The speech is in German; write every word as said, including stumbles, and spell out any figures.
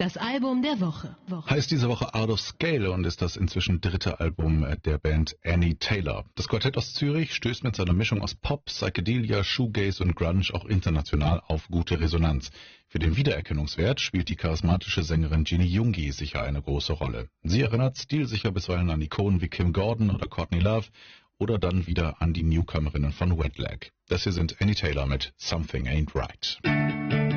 Das Album der Woche. Woche. Heißt diese Woche Out of Scale und ist das inzwischen dritte Album der Band Annie Taylor. Das Quartett aus Zürich stößt mit seiner Mischung aus Pop, Psychedelia, Shoegaze und Grunge auch international auf gute Resonanz. Für den Wiedererkennungswert spielt die charismatische Sängerin Gini Jungi sicher eine große Rolle. Sie erinnert stilsicher bisweilen an Ikonen wie Kim Gordon oder Courtney Love oder dann wieder an die Newcomerinnen von Wet Leg. Das hier sind Annie Taylor mit Something Ain't Right.